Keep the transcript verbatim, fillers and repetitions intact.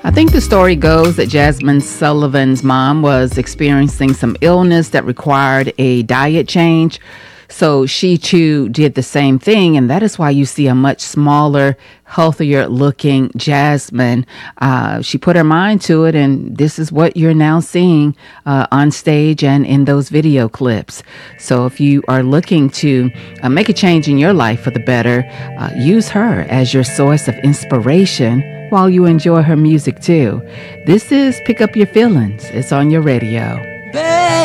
I think the story goes that Jasmine Sullivan's mom was experiencing some illness that required a diet change. So she too did the same thing. And that is why you see a much smaller, healthier looking Jasmine. Uh, she put her mind to it. And this is what you're now seeing uh, on stage and in those video clips. So if you are looking to uh, make a change in your life for the better, uh, use her as your source of inspiration while you enjoy her music too. This is Pick Up Your Feelings. It's on your radio.